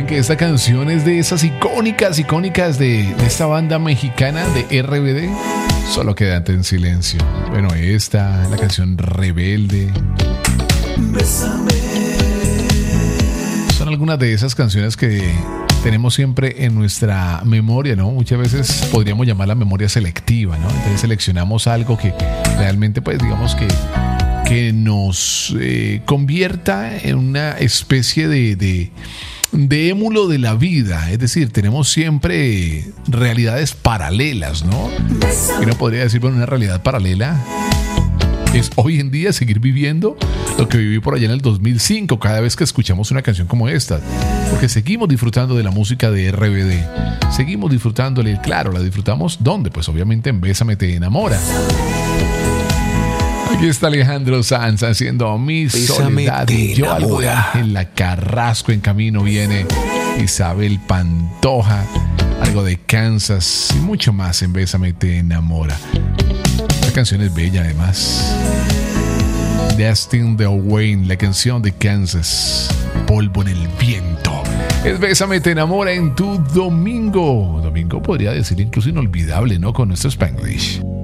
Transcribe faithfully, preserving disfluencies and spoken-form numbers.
que esta canción es de esas icónicas, icónicas de, de esta banda mexicana de R B D. Solo quédate en silencio. Bueno, esta, la canción Rebelde. Bésame. Son algunas de esas canciones que tenemos siempre en nuestra memoria, ¿no? Muchas veces podríamos llamarla memoria selectiva, ¿no? Entonces seleccionamos algo que realmente, pues, digamos que, que nos eh, convierta en una especie de, de, de émulo de la vida. Es decir, tenemos siempre realidades paralelas, ¿no? Y uno podría decir, bueno, una realidad paralela es hoy en día seguir viviendo lo que viví por allá en el dos mil cinco cada vez que escuchamos una canción como esta, porque seguimos disfrutando de la música de R B D, seguimos disfrutándole. Claro, la disfrutamos ¿dónde? Pues obviamente en Bésame te enamora. Aquí está Alejandro Sanz haciendo Mi Bésame Soledad te y yo, algo de enamora. Ángela Carrasco. En camino viene Isabel Pantoja, algo de Kansas y mucho más en Bésame te enamora. La canción es bella además. Destin de Wayne, la canción de Kansas, Polvo en el viento. Es Bésame te enamora en tu domingo. Domingo podría decir incluso inolvidable, ¿no? Con nuestro Spanglish.